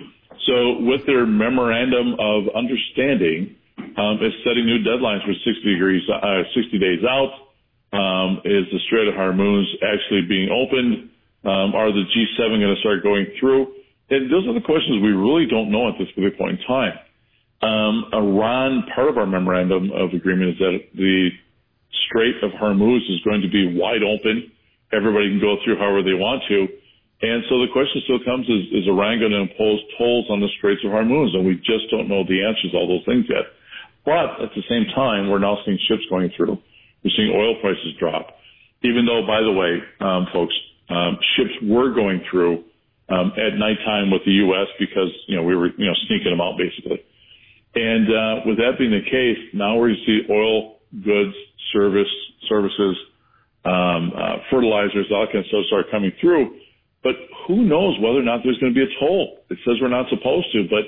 S1: So with their memorandum of understanding, um, it's setting new deadlines for sixty degrees, uh, sixty days out. Um, is the Strait of Hormuz actually being opened? Um, are the G seven going to start going through? And those are the questions we really don't know at this particular point in time. Um, Iran, part of our memorandum of agreement is that the Strait of Hormuz is going to be wide open. Everybody can go through however they want to. And so the question still comes, is, is Iran going to impose tolls on the Straits of Hormuz? And we just don't know the answers to all those things yet. But at the same time, we're now seeing ships going through. We're seeing oil prices drop. Even though, by the way, um, folks, um, ships were going through um, at nighttime with the U S because, you know, we were, you know, sneaking them out basically. And uh, with that being the case, now we're going to see oil, goods, service, services, um, uh, fertilizers, all that kind of stuff start coming through. But who knows whether or not there's going to be a toll? It says we're not supposed to, but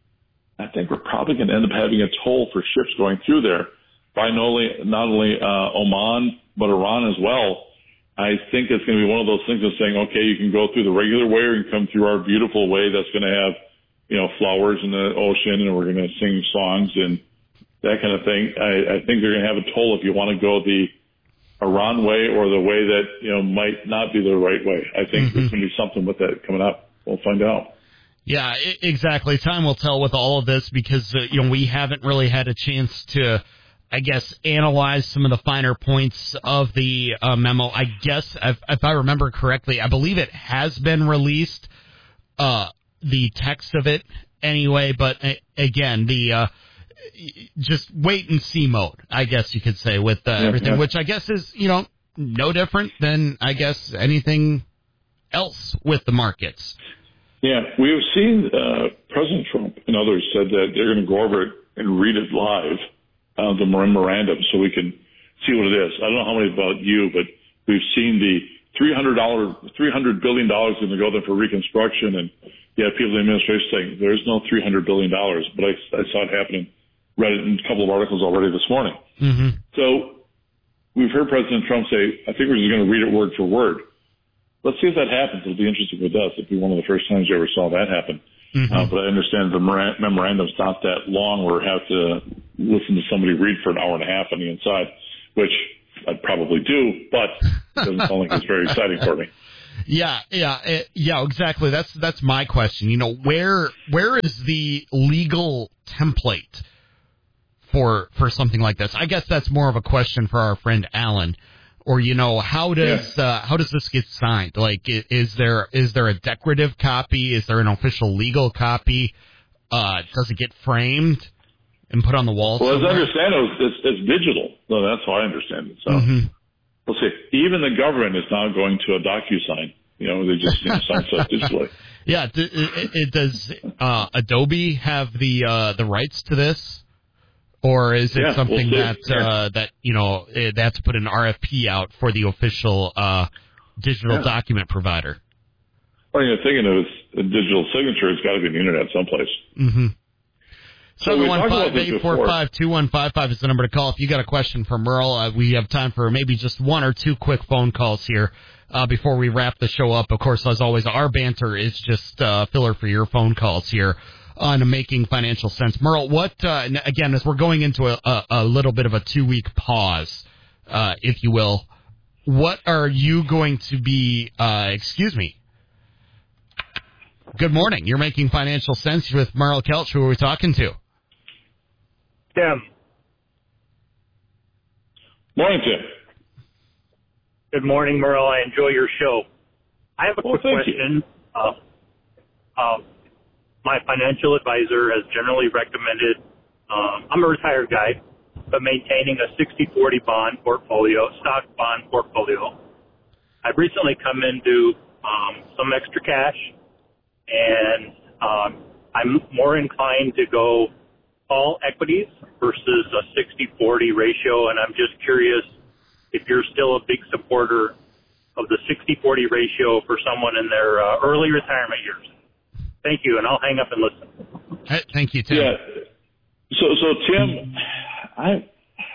S1: I think we're probably going to end up having a toll for ships going through there by not only, not only uh, Oman, but Iran as well. I think it's going to be one of those things of saying, okay, you can go through the regular way or you can come through our beautiful way that's going to have, you know, flowers in the ocean and we're going to sing songs and that kind of thing. I, I think they're going to have a toll if you want to go the Iran way or the way that, you know, might not be the right way. I think mm-hmm. there's going to be something with that coming up. We'll find out.
S2: Yeah, exactly. Time will tell with all of this because, uh, you know, we haven't really had a chance to, I guess, analyze some of the finer points of the uh, memo. I guess, if, if I remember correctly, I believe it has been released, uh, the text of it anyway. But, uh, again, the uh, just wait and see mode, I guess you could say, with uh, yeah, everything, yeah. which I guess is, you know, no different than, I guess, anything else with the markets.
S1: Yeah, we have seen uh, President Trump and others said that they're going to go over it and read it live. Uh, the memorandum, so we can see what it is. I don't know how many about you, but we've seen the three hundred dollars, three hundred billion dollars going to go there for reconstruction, and yeah, people in the administration saying there's no three hundred billion dollars, but I, I saw it happening, read it in a couple of articles already this morning.
S2: Mm-hmm.
S1: So we've heard President Trump say, I think we're just going to read it word for word. Let's see if that happens. It'll be interesting with us. It'll be one of the first times you ever saw that happen. Mm-hmm. Uh, but I understand the memorandum's not that long where I have to listen to somebody read for an hour and a half on the inside, which I'd probably do, but it doesn't sound like it's very exciting for me.
S2: Yeah, yeah, it, yeah, exactly. That's that's my question. You know, where where is the legal template for for something like this? I guess that's more of a question for our friend Alan. Or, you know, how does yeah. uh, how does this get signed? Like, is there is there a decorative copy? Is there an official legal copy? Uh, does it get framed and put on the wall?
S1: Well,
S2: somewhere?
S1: as I understand it, it's, it's digital. So that's how I understand it. So
S2: mm-hmm.
S1: we'll see. Even the government is now going to a DocuSign. You know, they just you know, sign stuff digitally.
S2: Yeah. It, it, it, does uh, Adobe have the uh, the rights to this? Or is it
S1: yeah,
S2: something
S1: we'll
S2: that, uh, that, you know, they have to put an R F P out for the official uh, digital yeah. document provider?
S1: Well, you're thinking of a digital signature. It's got to be on the internet someplace.
S2: Mm-hmm.
S1: So
S2: seven one five, eight four five, two one five five is the number to call. If you got a question for Merle, uh, we have time for maybe just one or two quick phone calls here uh, before we wrap the show up. Of course, as always, our banter is just uh, filler for your phone calls here on Making Financial Sense. Merle, what, uh, again, as we're going into a, a, a little bit of a two-week pause, uh, if you will, what are you going to be, uh, excuse me. Good morning. You're Making Financial Sense with Merle Kelch. Who are we talking to?
S4: Tim.
S1: Morning, Tim.
S4: Good morning, Merle. I enjoy your show. I have a
S1: well,
S4: quick question. Uh, uh, My financial advisor has generally recommended, um, I'm a retired guy, but maintaining a sixty forty bond portfolio, stock bond portfolio. I've recently come into um, some extra cash, and um, I'm more inclined to go all equities versus a sixty forty ratio, and I'm just curious if you're still a big supporter of the sixty forty ratio for someone in their uh, early retirement years. Thank you, and I'll hang up and listen.
S2: Hey, thank you, Tim.
S1: Yeah. So, so Tim, I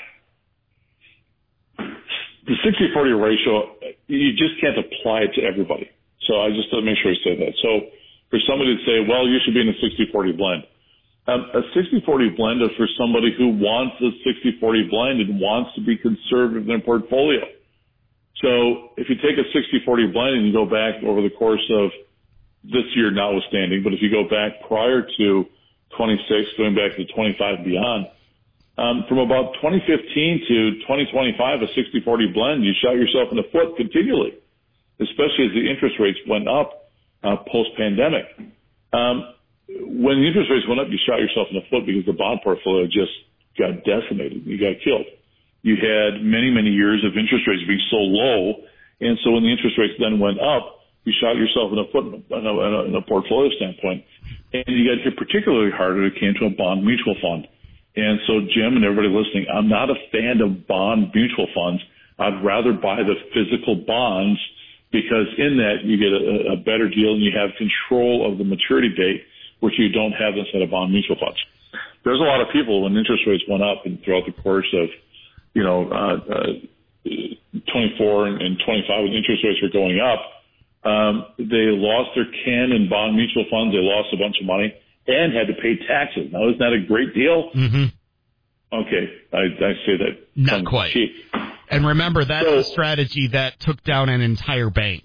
S1: the sixty forty ratio, you just can't apply it to everybody. So I just want to make sure I say that. So for somebody to say, well, you should be in a sixty forty blend. Um, a sixty forty blend is for somebody who wants a sixty forty blend and wants to be conservative in their portfolio. So if you take a sixty forty blend and you go back over the course of this year notwithstanding, but if you go back prior to twenty-six, going back to twenty-five and beyond, um, from about twenty fifteen to twenty twenty-five, a sixty forty blend, you shot yourself in the foot continually, especially as the interest rates went up uh, post-pandemic. Um, when the interest rates went up, you shot yourself in the foot because the bond portfolio just got decimated. You got killed. You had many, many years of interest rates being so low, and so when the interest rates then went up, you shot yourself in the foot in a, in a, in a portfolio standpoint. And you got hit particularly hard when it came to a bond mutual fund. And so, Jim and everybody listening, I'm not a fan of bond mutual funds. I'd rather buy the physical bonds because in that you get a, a better deal and you have control of the maturity date, which you don't have inside of bond mutual funds. There's a lot of people when interest rates went up and throughout the course of, you know, uh, uh, twenty-four and, and twenty-five when interest rates were going up, Um, they lost their can in bond mutual funds. They lost a bunch of money and had to pay taxes. Now, isn't that a great deal?
S2: Mm-hmm.
S1: Okay, I, I say that.
S2: Not quite.
S1: Cheap.
S2: And remember, that's
S1: so,
S2: a strategy that took down an entire bank.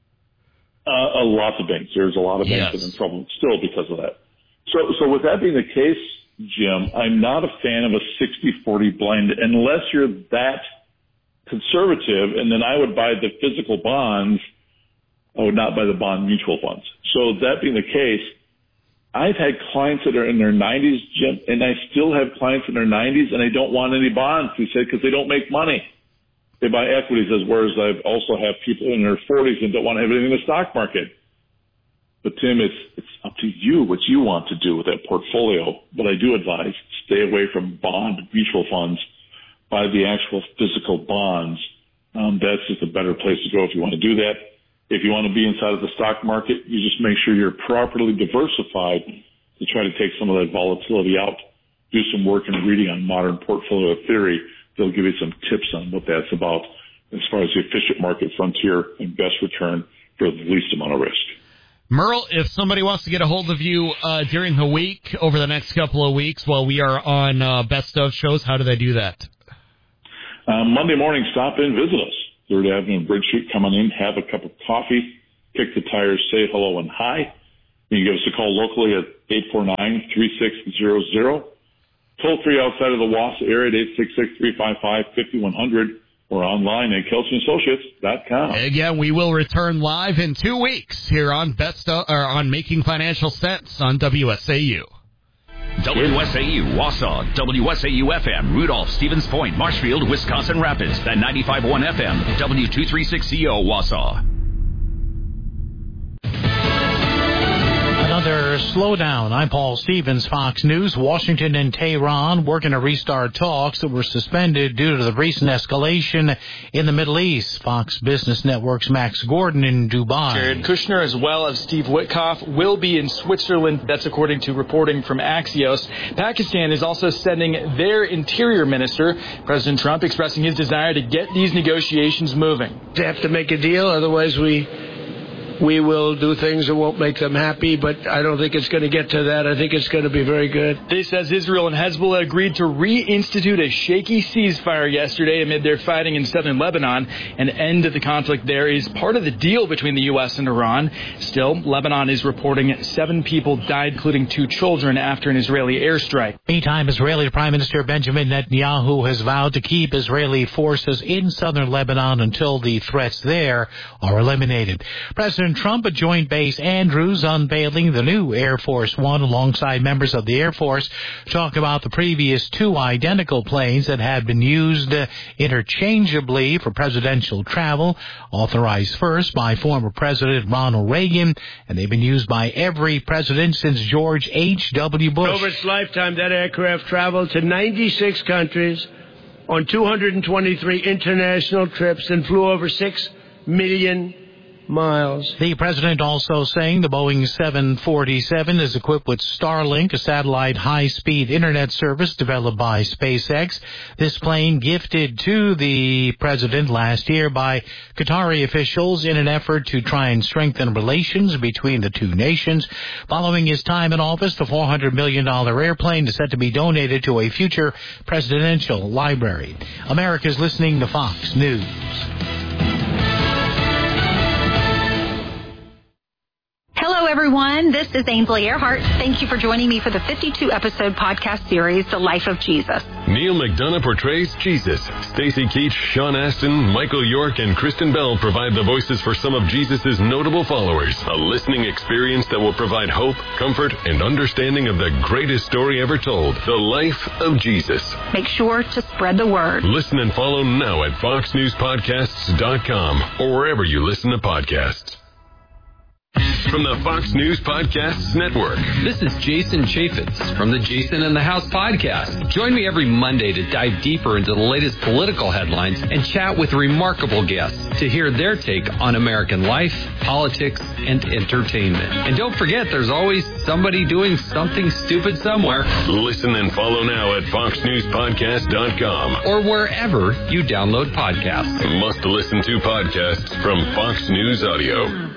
S1: Uh, a lot of banks. There's a lot of banks
S2: yes.
S1: that are in trouble still because of that. So, so with that being the case, Jim, I'm not a fan of a sixty forty blend unless you're that conservative, and then I would buy the physical bonds. I would not buy the bond mutual funds. So that being the case, I've had clients that are in their nineties, Jim, and I still have clients in their nineties, and they don't want any bonds. They said because they don't make money. They buy equities, as whereas I also have people in their forties and don't want to have anything in the stock market. But Tim, it's it's up to you what you want to do with that portfolio. But I do advise stay away from bond mutual funds. Buy the actual physical bonds. Um, that's just a better place to go if you want to do that. If you want to be inside of the stock market, you just make sure you're properly diversified to try to take some of that volatility out. Do some work and reading on modern portfolio theory. They'll give you some tips on what that's about as far as the efficient market frontier and best return for the least amount of risk.
S2: Merle, if somebody wants to get a hold of you uh, during the week, over the next couple of weeks, while we are on uh, Best of shows, how do they do that?
S1: Uh, Monday morning, stop in, visit us. Third Avenue and Bridge Street, come on in, have a cup of coffee, kick the tires, say hello and hi. You can give us a call locally at eight four nine, three six zero zero. Toll free outside of the Wausau area at eight six six, three five five, five one zero zero or online at Kelson Associates dot com.
S2: Again, we will return live in two weeks here on Best of, or on Making Financial Sense on W S A U.
S9: W S A U, Wausau, W S A U F M, Rudolph, Stevens Point, Marshfield, Wisconsin Rapids, and ninety-five point one F M, W two thirty-six C O, Wausau.
S5: Another slowdown. I'm Paul Stevens, Fox News. Washington and Tehran working to restart talks that were suspended due to the recent escalation in the Middle East. Fox Business Network's Max Gordon in Dubai.
S13: Jared Kushner, as well as Steve Witkoff, will be in Switzerland. That's according to reporting from Axios. Pakistan is also sending their interior minister. President Trump expressing his desire to get these negotiations moving.
S14: They have to make a deal, otherwise we... We will do things that won't make them happy, but I don't think it's going to get to that. I think it's going to be very good.
S13: This as Israel and Hezbollah agreed to reinstitute a shaky ceasefire yesterday amid their fighting in southern Lebanon. An end to the conflict there is part of the deal between the U S and Iran. Still, Lebanon is reporting seven people died, including two children, after an Israeli airstrike.
S5: Meantime, Israeli Prime Minister Benjamin Netanyahu has vowed to keep Israeli forces in southern Lebanon until the threats there are eliminated. President Trump at Joint Base Andrews unveiling the new Air Force One alongside members of the Air Force talk about the previous two identical planes that had been used uh, interchangeably for presidential travel, authorized first by former President Ronald Reagan, and they've been used by every president since George H W. Bush.
S14: Over its lifetime, that aircraft traveled to ninety-six countries on two hundred twenty-three international trips and flew over six million miles.
S5: The president also saying the Boeing seven forty-seven is equipped with Starlink, a satellite high-speed internet service developed by SpaceX. This plane gifted to the president last year by Qatari officials in an effort to try and strengthen relations between the two nations. Following his time in office, the four hundred million dollars airplane is set to be donated to a future presidential library. America's listening to Fox News.
S6: Hello, everyone. This is Ainsley Earhart. Thank you for joining me for the fifty-two episode podcast series, The Life of Jesus.
S7: Neil McDonough portrays Jesus. Stacey Keach, Sean Astin, Michael York, and Kristen Bell provide the voices for some of Jesus' notable followers. A listening experience that will provide hope, comfort, and understanding of the greatest story ever told, The Life of Jesus.
S6: Make sure to spread the word.
S7: Listen and follow now at fox news podcasts dot com or wherever you listen to podcasts. From the Fox News Podcasts Network.
S24: This is Jason Chaffetz from the Jason in the House podcast. Join me every Monday to dive deeper into the latest political headlines and chat with remarkable guests to hear their take on American life, politics, and entertainment. And don't forget, there's always somebody doing something stupid somewhere.
S7: Listen and follow now at fox news podcast dot com
S24: or wherever you download podcasts.
S7: Must listen to podcasts from Fox News Audio.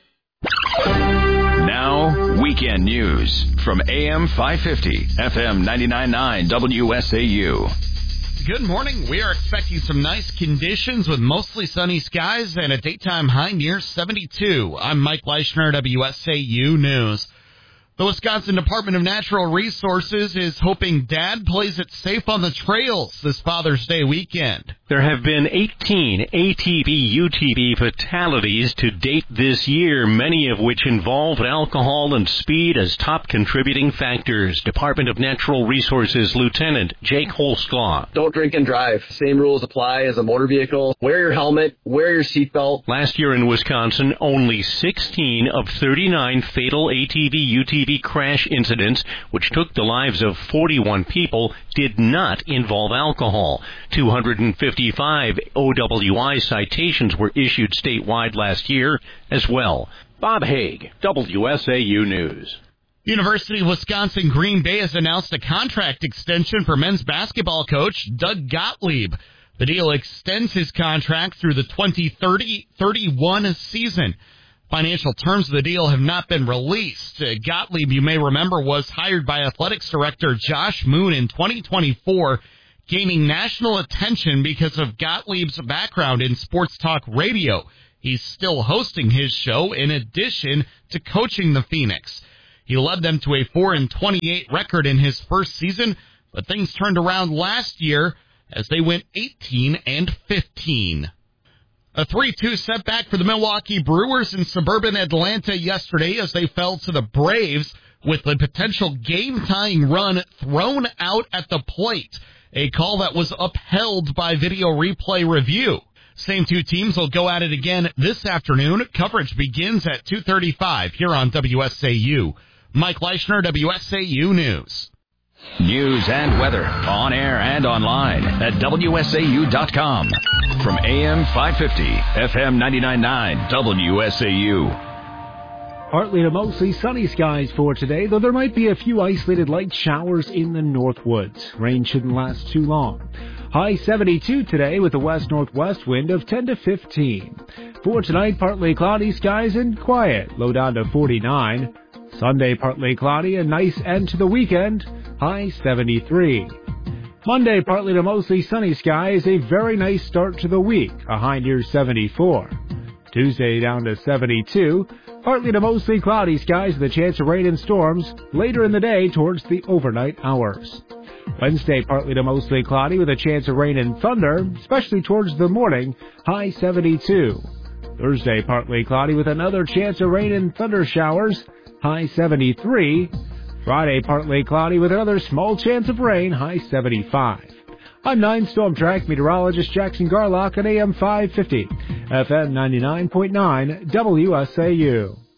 S9: Now, weekend news from A M five fifty, F M ninety-nine point nine W S A U.
S2: Good morning. We are expecting some nice conditions with mostly sunny skies and a daytime high near seventy-two. I'm Mike Leischner, W S A U News. The Wisconsin Department of Natural Resources is hoping Dad plays it safe on the trails this Father's Day weekend.
S25: There have been eighteen A T V U T V fatalities to date this year, many of which involved alcohol and speed as top contributing factors. Department of Natural Resources Lieutenant Jake Holsclaw.
S26: Don't drink and drive. Same rules apply as a motor vehicle. Wear your helmet. Wear your seatbelt.
S25: Last year in Wisconsin, only sixteen of thirty-nine fatal A T V U T V crash incidents, which took the lives of forty-one people, did not involve alcohol. two hundred fifty-five O W I citations were issued statewide last year as well. Bob Haig, W S A U News.
S2: University of Wisconsin Green Bay has announced a contract extension for men's basketball coach Doug Gottlieb. The deal extends his contract through the twenty thirty thirty-one season. Financial terms of the deal have not been released. Uh, Gottlieb, you may remember, was hired by Athletics Director Josh Moon in twenty twenty-four, gaining national attention because of Gottlieb's background in sports talk radio. He's still hosting his show in addition to coaching the Phoenix. He led them to a four and twenty-eight record in his first season, but things turned around last year as they went eighteen and fifteen. A three two setback for the Milwaukee Brewers in suburban Atlanta yesterday as they fell to the Braves with a potential game-tying run thrown out at the plate, a call that was upheld by video replay review. Same two teams will go at it again this afternoon. Coverage begins at two thirty-five here on W S A U. Mike Leischner, W S A U News.
S9: News and weather on air and online at W S A U dot com. From A M five fifty, F M ninety-nine point nine, W S A U.
S3: Partly to mostly sunny skies for today, though there might be a few isolated light showers in the north woods. Rain shouldn't last too long. High seventy-two today with a west-northwest wind of ten to fifteen. For tonight, partly cloudy skies and quiet, low down to forty-nine. Sunday, partly cloudy, a nice end to the weekend, high seventy-three. Monday, partly to mostly sunny skies, a very nice start to the week, a high near seventy-four. Tuesday down to seventy-two, partly to mostly cloudy skies with a chance of rain and storms later in the day towards the overnight hours. Wednesday, partly to mostly cloudy with a chance of rain and thunder, especially towards the morning, high seventy-two. Thursday, partly cloudy with another chance of rain and thunder showers, high seventy-three. Friday, partly cloudy with another small chance of rain, high seventy-five. I'm nine Storm Track meteorologist Jackson Garlock on A M five fifty, F M ninety-nine point nine, W S A U.